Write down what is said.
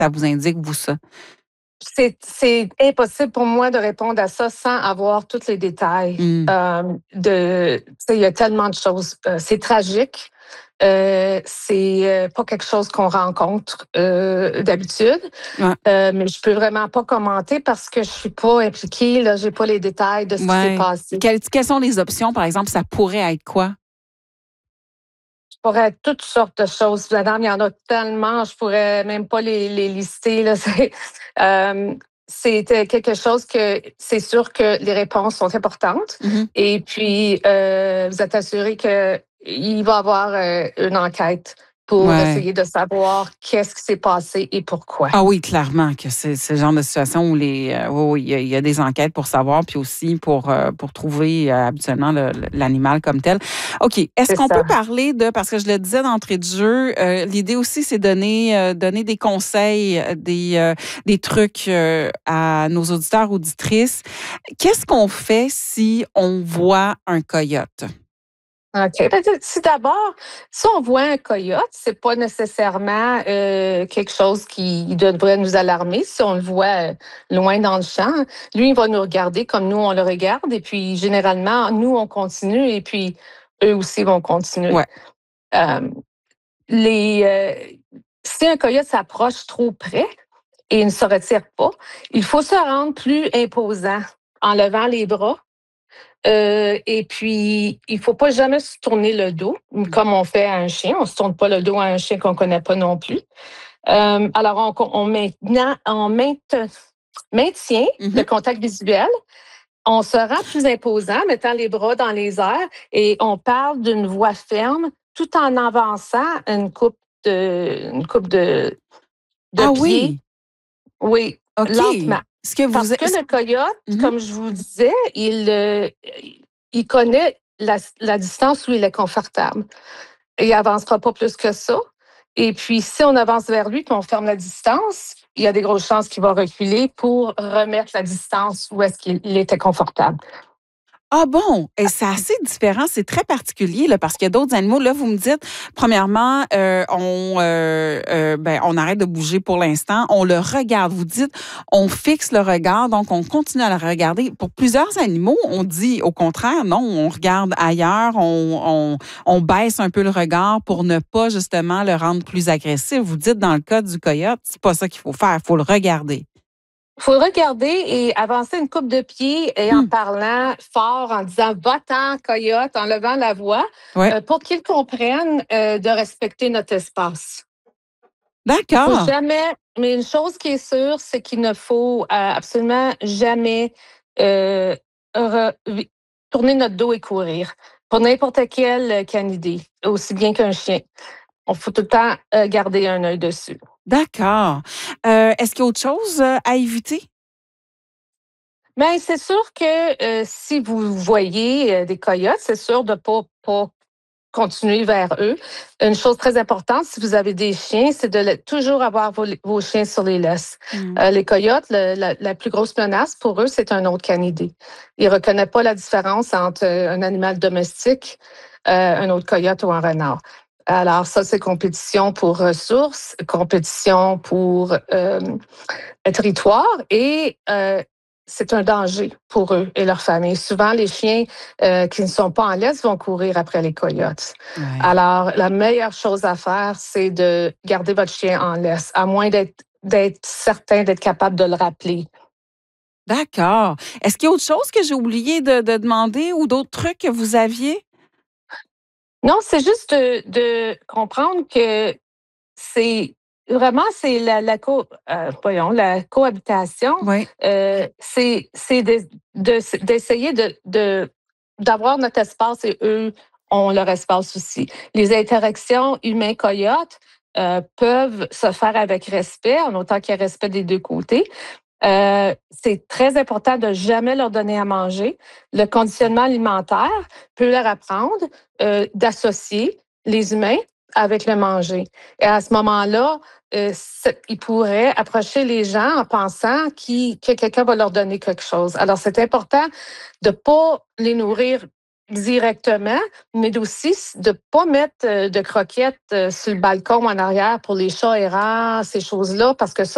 ça vous indique, vous, ça? C'est impossible pour moi de répondre à ça sans avoir tous les détails. Mmh. Tu sais, il y a tellement de choses. C'est tragique. C'est pas quelque chose qu'on rencontre d'habitude. Ouais. Mais je peux vraiment pas commenter parce que je suis pas impliquée. Là, j'ai pas les détails de ce qui s'est Ouais. passé. Quelles sont les options, par exemple? Ça pourrait être quoi? Je pourrais être toutes sortes de choses. Madame, il y en a tellement, je pourrais même pas les lister. Là. C'est quelque chose que c'est sûr que les réponses sont importantes. Mmh. Et puis, vous êtes assuré qu'il va y avoir une enquête pour Ouais. essayer de savoir qu'est-ce qui s'est passé et pourquoi. Ah oui, clairement que c'est le genre de situation où oui, oui, il y a des enquêtes pour savoir, puis aussi pour trouver habituellement l'animal comme tel. OK. Est-ce C'est qu'on ça. peut parler parce que je le disais d'entrée de jeu, l'idée aussi, c'est donner des conseils, des trucs à nos auditeurs, auditrices. Qu'est-ce qu'on fait si on voit un coyote? OK. Ben, si d'abord, si on voit un coyote, c'est pas nécessairement quelque chose qui devrait nous alarmer. Si on le voit loin dans le champ, lui, il va nous regarder comme nous, on le regarde. Et puis, généralement, nous, on continue et puis eux aussi vont continuer. Ouais. Euh, les, Si un coyote s'approche trop près et ne se retire pas, il faut se rendre plus imposant en levant les bras et puis, il faut pas jamais se tourner le dos, comme on fait à un chien. On se tourne pas le dos à un chien qu'on connaît pas non plus. Alors, on maintient le Mhm. contact visuel. On se rend plus imposant, mettant les bras dans les airs et on parle d'une voix ferme tout en avançant une coupe de Ah pieds. oui. Oui, OK. lentement. Ce que vous... Parce que le coyote, Mhm. comme je vous disais, il connaît la distance où il est confortable. Il avancera pas plus que ça. Et puis, si on avance vers lui et on ferme la distance, il y a des grosses chances qu'il va reculer pour remettre la distance où est-ce qu'il était confortable. Ah bon? Et c'est assez différent, c'est très particulier là, parce qu'il y a d'autres animaux. Là, vous me dites, premièrement, on arrête de bouger pour l'instant, on le regarde. Vous dites, on fixe le regard, donc on continue à le regarder. Pour plusieurs animaux, on dit au contraire, non, on regarde ailleurs, on baisse un peu le regard pour ne pas justement le rendre plus agressif. Vous dites dans le cas du coyote, c'est pas ça qu'il faut faire, il faut le regarder. Il faut regarder et avancer une coupe de pied et en Hmm. parlant fort, en disant va-t'en, coyote, en levant la voix, Ouais, pour qu'ils comprennent de respecter notre espace. Il faut d'accord. jamais, mais une chose qui est sûre, c'est qu'il ne faut absolument jamais euh, tourner notre dos et courir. Pour n'importe quel canidé, aussi bien qu'un chien. On faut tout le temps garder un œil dessus. D'accord. Est-ce qu'il y a autre chose à éviter? Mais c'est sûr que si vous voyez des coyotes, c'est sûr de ne pas continuer vers eux. Une chose très importante, si vous avez des chiens, c'est de toujours avoir vos chiens sur les laisses. Mmh. Les coyotes, la plus grosse menace pour eux, c'est un autre canidé. Ils ne reconnaissent pas la différence entre un animal domestique, un autre coyote ou un renard. Alors ça, c'est compétition pour ressources, compétition pour territoire et c'est un danger pour eux et leur famille. Souvent, les chiens qui ne sont pas en laisse vont courir après les coyotes. Ouais. Alors, la meilleure chose à faire, c'est de garder votre chien en laisse, à moins d'être certain d'être capable de le rappeler. D'accord. Est-ce qu'il y a autre chose que j'ai oublié de demander ou d'autres trucs que vous aviez? Non, c'est juste de comprendre que c'est c'est la cohabitation. Oui. D'essayer d'avoir notre espace et eux ont leur espace aussi. Les interactions humains-coyotes peuvent se faire avec respect, en autant qu'il y ait respect des deux côtés. C'est très important de jamais leur donner à manger. Le conditionnement alimentaire peut leur apprendre d'associer les humains avec le manger. Et à ce moment-là, ils pourraient approcher les gens en pensant que quelqu'un va leur donner quelque chose. Alors, c'est important de ne pas les nourrir directement, mais aussi de ne pas mettre de croquettes sur le balcon en arrière pour les chats errants, ces choses-là, parce que ça,